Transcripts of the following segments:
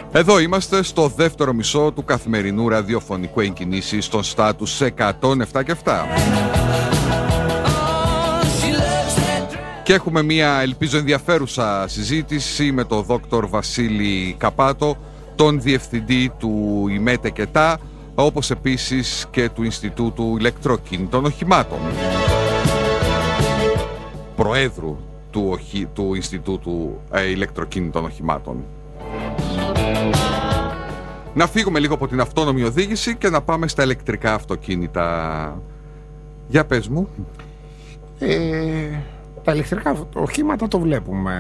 Εδώ είμαστε στο δεύτερο μισό του καθημερινού ραδιοφωνικού εγκινήσεις στον στάτους 107 και 7. Και έχουμε μια, ελπίζω, ενδιαφέρουσα συζήτηση με τον Δόκτωρ Βασίλη Καπάτο, τον Διευθυντή του ΙΜΕΤΕ και ΤΑ, όπως επίσης και του Ινστιτούτου Ηλεκτροκίνητων Οχημάτων. Προέδρου του Ινστιτούτου Ηλεκτροκίνητων Οχημάτων. Να φύγουμε λίγο από την αυτόνομη οδήγηση και να πάμε στα ηλεκτρικά αυτοκίνητα. Για πες μου. Τα ηλεκτρικά οχήματα το βλέπουμε.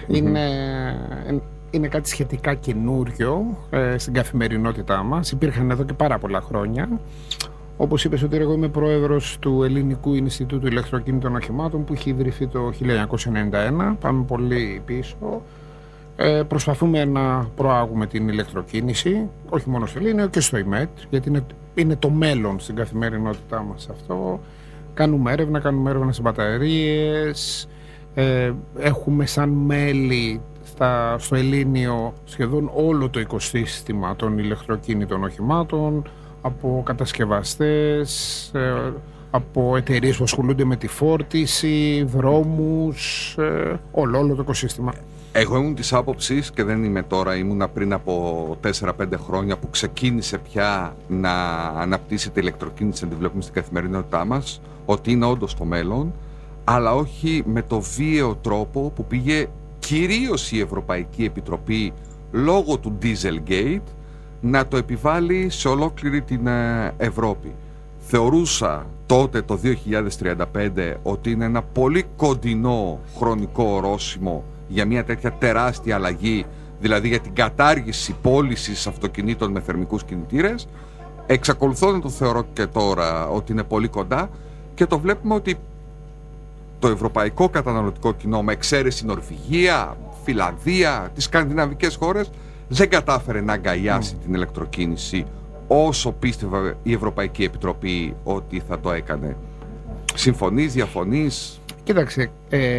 Είναι κάτι σχετικά καινούριο στην καθημερινότητά μας. Υπήρχαν εδώ και πάρα πολλά χρόνια. Όπως είπες, ότι εγώ είμαι πρόεδρος του Ελληνικού Ινστιτούτου Ηλεκτροκίνητων Οχημάτων, που έχει ιδρυθεί το 1991. Πάμε πολύ πίσω. Προσπαθούμε να προάγουμε την ηλεκτροκίνηση, όχι μόνο στο Ελλήνιο και στο ΙΜΕΤ, γιατί είναι το μέλλον στην καθημερινότητά μας αυτό. Κάνουμε έρευνα σε μπαταρίες, έχουμε σαν μέλη στο Ελλήνιο σχεδόν όλο το οικοσύστημα των ηλεκτροκίνητων οχημάτων, από κατασκευαστές, από εταιρείες που ασχολούνται με τη φόρτιση, δρόμους, όλο το οικοσύστημα. Εγώ ήμουν της άποψης, και δεν είμαι τώρα, ήμουνα πριν από 4-5 χρόνια που ξεκίνησε πια να αναπτύσσεται η ηλεκτροκίνηση, να τη βλέπουμε στην καθημερινότητά μας, ότι είναι όντως το μέλλον, αλλά όχι με το βίαιο τρόπο που πήγε κυρίως η Ευρωπαϊκή Επιτροπή λόγω του Dieselgate να το επιβάλλει σε ολόκληρη την Ευρώπη. Θεωρούσα τότε, το 2035, ότι είναι ένα πολύ κοντινό χρονικό ορόσημο για μια τέτοια τεράστια αλλαγή, δηλαδή για την κατάργηση πώλησης αυτοκινήτων με θερμικούς κινητήρες. Εξακολουθώ να το θεωρώ και τώρα ότι είναι πολύ κοντά, και το βλέπουμε ότι το ευρωπαϊκό καταναλωτικό κοινό, με εξαίρεση Νορβηγία, Φιλανδία, τις σκανδιναβικές χώρες, δεν κατάφερε να αγκαλιάσει την ηλεκτροκίνηση όσο πίστευε η Ευρωπαϊκή Επιτροπή ότι θα το έκανε. Συμφωνείς, διαφωνείς? Κοίταξε,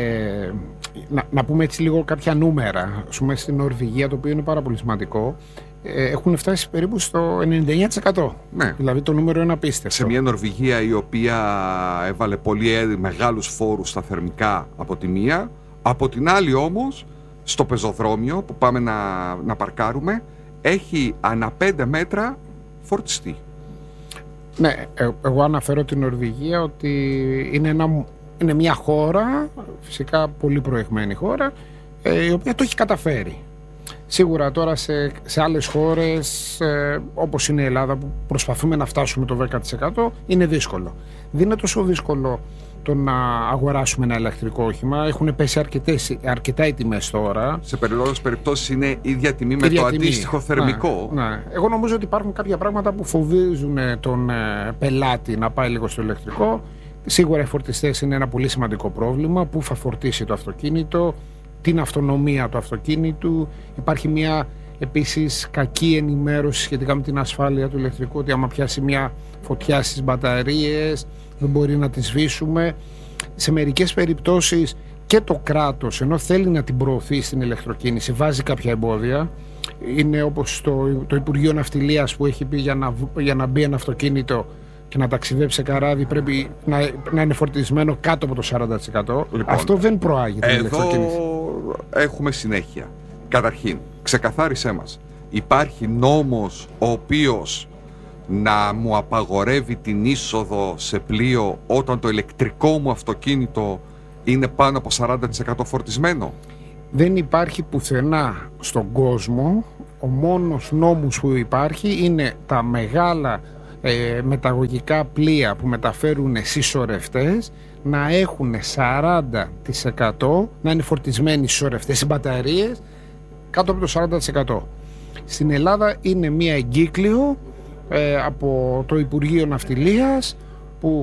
να πούμε έτσι λίγο κάποια νούμερα. Ας πούμε, στην Νορβηγία, το οποίο είναι πάρα πολύ σημαντικό, έχουν φτάσει περίπου στο 99%. Ναι. Δηλαδή το νούμερο είναι απίστευτο. Σε μια Νορβηγία η οποία έβαλε πολύ μεγάλους φόρους στα θερμικά από τη μία, από την άλλη όμως στο πεζοδρόμιο που πάμε να παρκάρουμε έχει ανά 5 μέτρα φορτιστή. Ναι, εγώ αναφέρω την Νορβηγία ότι είναι μια χώρα, φυσικά πολύ προηγμένη χώρα, η οποία το έχει καταφέρει. Σίγουρα τώρα σε άλλες χώρες όπως είναι η Ελλάδα, που προσπαθούμε να φτάσουμε το 10%, είναι δύσκολο. Δεν είναι τόσο δύσκολο το να αγοράσουμε ένα ηλεκτρικό όχημα. Έχουν πέσει αρκετά οι τιμές τώρα. Σε περισσότερες περιπτώσεις είναι ίδια τιμή με το αντίστοιχο θερμικό. Ναι. Εγώ νομίζω ότι υπάρχουν κάποια πράγματα που φοβίζουν τον πελάτη να πάει λίγο στο ηλεκτρικό. Σίγουρα οι φορτιστές είναι ένα πολύ σημαντικό πρόβλημα. Πού θα φορτίσει το αυτοκίνητο, την αυτονομία του αυτοκίνητου. Υπάρχει μια επίσης κακή ενημέρωση σχετικά με την ασφάλεια του ηλεκτρικού, ότι άμα πιάσει μια φωτιά στις μπαταρίες δεν μπορεί να τη σβήσουμε. Σε μερικές περιπτώσεις και το κράτος, ενώ θέλει να την προωθεί στην ηλεκτροκίνηση, βάζει κάποια εμπόδια. Είναι όπως το Υπουργείο Ναυτιλίας, που έχει πει για να μπει ένα αυτοκίνητο και να ταξιδέψει σε καράβι πρέπει να είναι φορτισμένο κάτω από το 40%. Λοιπόν, αυτό δεν προάγει την ηλεκτροκίνηση. Εδώ έχουμε συνέχεια. Καταρχήν, ξεκαθάρισέ μας, υπάρχει νόμος ο οποίος να μου απαγορεύει την είσοδο σε πλοίο όταν το ηλεκτρικό μου αυτοκίνητο είναι πάνω από 40% φορτισμένο? Δεν υπάρχει πουθενά στον κόσμο. Ο μόνος νόμος που υπάρχει είναι τα μεγάλα μεταγωγικά πλοία που μεταφέρουν συσσωρευτές να έχουν 40%, να είναι φορτισμένοι συσσωρευτές οι μπαταρίες κάτω από το 40%. Στην Ελλάδα είναι μία εγκύκλιο από το Υπουργείο Ναυτιλίας που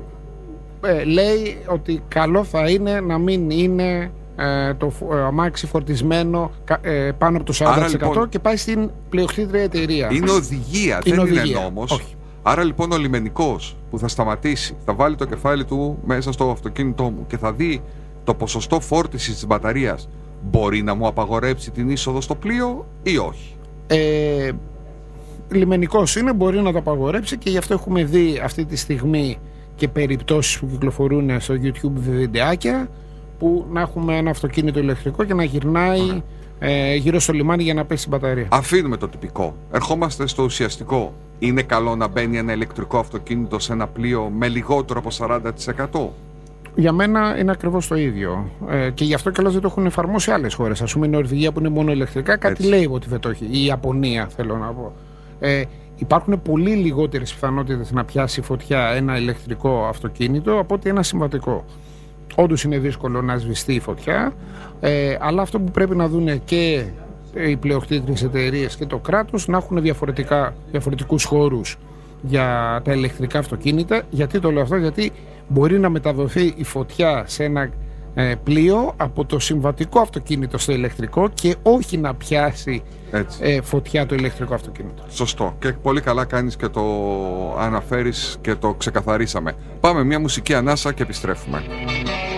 λέει ότι καλό θα είναι να μην είναι το αμάξι φορτισμένο πάνω από το 40%. Άρα, λοιπόν, και πάει στην πλειοκτήτρια εταιρεία. Είναι οδηγία, δεν είναι νόμος. Όχι. Άρα λοιπόν ο λιμενικός που θα σταματήσει, θα βάλει το κεφάλι του μέσα στο αυτοκίνητό μου και θα δει το ποσοστό φόρτισης της μπαταρίας, μπορεί να μου απαγορέψει την είσοδο στο πλοίο ή όχι? Λιμενικός είναι, μπορεί να το απαγορέψει, και γι' αυτό έχουμε δει αυτή τη στιγμή και περιπτώσεις που κυκλοφορούν στο YouTube βιντεάκια που να έχουμε ένα αυτοκίνητο ηλεκτρικό και να γυρνάει γύρω στο λιμάνι για να πέσει η μπαταρία. Αφήνουμε το τυπικό. Ερχόμαστε στο ουσιαστικό. Είναι καλό να μπαίνει ένα ηλεκτρικό αυτοκίνητο σε ένα πλοίο με λιγότερο από 40%? Για μένα είναι ακριβώς το ίδιο. Και γι' αυτό κιόλας δεν το έχουν εφαρμόσει άλλες χώρες. Ας πούμε η Νορβηγία που είναι μόνο ηλεκτρικά, κάτι λέει ότι δεν το έχει. Η Ιαπωνία, θέλω να πω. Υπάρχουν πολύ λιγότερες πιθανότητες να πιάσει φωτιά ένα ηλεκτρικό αυτοκίνητο από ότι ένα συμβατικό. Όντως είναι δύσκολο να σβηστεί η φωτιά, αλλά αυτό που πρέπει να δουν και οι πλειοκτήτριες εταιρείες και το κράτος, να έχουν διαφορετικούς χώρους για τα ηλεκτρικά αυτοκίνητα. Γιατί το λέω αυτό? Γιατί μπορεί να μεταδοθεί η φωτιά σε ένα πλοίο από το συμβατικό αυτοκίνητο στο ηλεκτρικό και όχι να πιάσει φωτιά το ηλεκτρικό αυτοκίνητο. Σωστό. Και πολύ καλά κάνεις και το αναφέρεις και το ξεκαθαρίσαμε. Πάμε μια μουσική ανάσα και επιστρέφουμε.